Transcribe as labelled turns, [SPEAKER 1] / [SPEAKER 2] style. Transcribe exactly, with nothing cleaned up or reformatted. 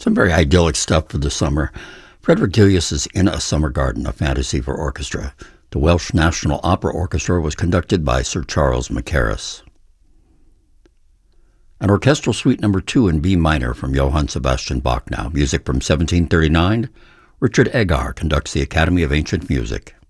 [SPEAKER 1] Some very idyllic stuff for the summer. Frederick Delius' In a Summer Garden, a fantasy for orchestra. The Welsh National Opera Orchestra was conducted by Sir Charles Mackerras. An orchestral suite number two in B minor from Johann Sebastian Bach now. Music from seventeen thirty-nine. Richard Egar conducts the Academy of Ancient Music.